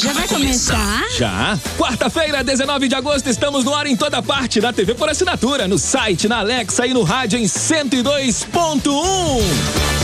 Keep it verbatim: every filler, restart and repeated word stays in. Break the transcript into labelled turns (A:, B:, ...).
A: Já vai começar?
B: Já. Quarta-feira, dezenove de agosto, estamos no ar em toda parte, na T V por assinatura, no site, na Alexa e no rádio em cento e dois ponto um.